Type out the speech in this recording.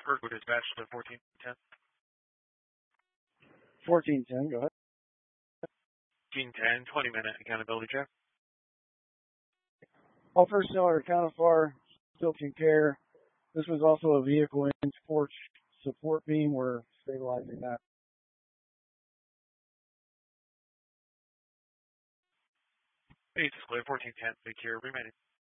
Ergo dispatch to 1410. 1410, go ahead. 1410, 20-minute accountability check. All personnel are accounted for, still can care. This was also a vehicle in porch support beam. We're stabilizing that. Base is clear, 1410, secure remaining.